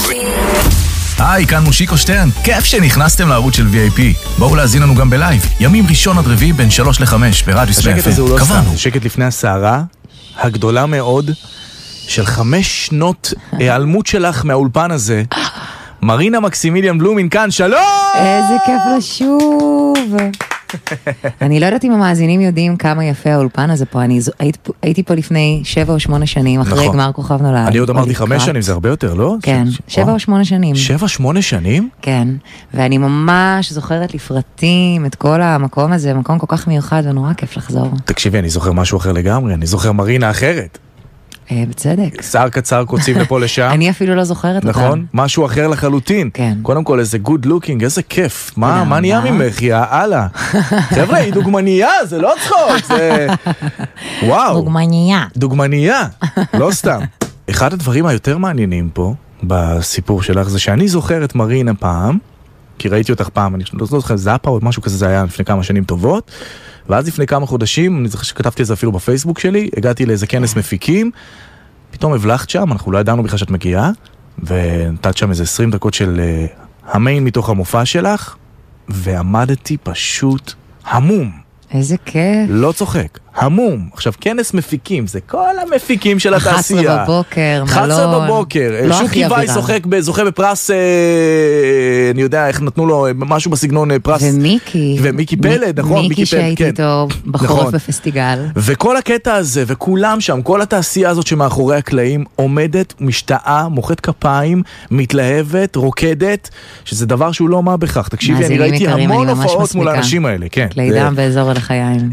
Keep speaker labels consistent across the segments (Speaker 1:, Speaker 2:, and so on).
Speaker 1: היי, כאן מושיקו שטרן, כיף שנכנסתם לערוץ של VIP. בואו להזין לנו גם בלייב, ימים ראשון עד רביעי בין 3 ל-5 ברדיו ספר.
Speaker 2: השקט הזה הוא לא סתם, שקט לפני הסערה הגדולה מאוד של 5 שנות העלמות שלך מהאולפן הזה. מרינה מקסימיליאן בלומין כאן, שלום!
Speaker 3: איזה כיף לשוב. אני לא יודעת אם המאזינים יודעים כמה יפה האולפן הזה פה. אני הייתי פה לפני 7 או 8 שנים, אחרי גמר כוכב נולד.
Speaker 2: אני עוד אמרתי 5 שנים, זה הרבה יותר, לא?
Speaker 3: כן, 7 או 8 שנים.
Speaker 2: 7-8 שנים?
Speaker 3: כן, ואני ממש זוכרת לפרטים את כל המקום הזה, מקום כל כך מיוחד ונורא כיף לחזור.
Speaker 2: תקשיבי, אני זוכר משהו אחר לגמרי, אני זוכר מרינה אחרת.
Speaker 3: בצדק.
Speaker 2: שיער קצר קוצים לפה לשם.
Speaker 3: אני אפילו לא זוכרת אותם.
Speaker 2: נכון? משהו אחר לחלוטין.
Speaker 3: כן.
Speaker 2: קודם כל איזה good looking, איזה כיף. מה נהיה ממך? יאללה. חבר'ה, היא דוגמניה, זה לא צחוק, זה... וואו.
Speaker 3: דוגמניה.
Speaker 2: דוגמניה, לא סתם. אחד הדברים היותר מעניינים פה, בסיפור שלך, זה שאני זוכר את מרינה פעם, כי ראיתי אותך פעם, אני לא זוכר, זאפה או משהו כזה, זה היה לפני כמה שנים טובות, ואז לפני כמה חודשים, אני זוכר שכתבתי את זה אפילו בפייסבוק שלי, הגעתי לאיזה כנס מפיקים, פתאום הבלחת שם, אנחנו לא ידענו בכלל שאת מגיעה, ונתת שם איזה 20 דקות של המיין מתוך המופע שלך, ועמדתי פשוט המום.
Speaker 3: איזה כיף.
Speaker 2: לא צוחק, המום. עכשיו, כנס מפיקים, זה כל המפיקים של התעשייה.
Speaker 3: 11 בבוקר, מלון.
Speaker 2: 11 בבוקר.
Speaker 3: לא
Speaker 2: שוקי
Speaker 3: הכי
Speaker 2: וייס זוכה בפרס, אני יודע איך נתנו לו משהו בסגנון פרס. ומיקי פלד, נכון?
Speaker 3: מיקי שהייתי איתו בחורף בפסטיגל.
Speaker 2: וכל הקטע הזה, וכולם שם, כל התעשייה הזאת שמאחורי הקלעים, עומדת, משתאה, מוחאת כפיים, מתלהבת, רוקדת, שזה דבר שהוא לא מה בכך. תקשיבי, אני ראיתי המון הופעות מול האנשים האלה.
Speaker 3: כלי דם באזור הלחיים.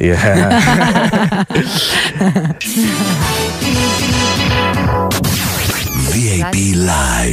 Speaker 1: VIP Live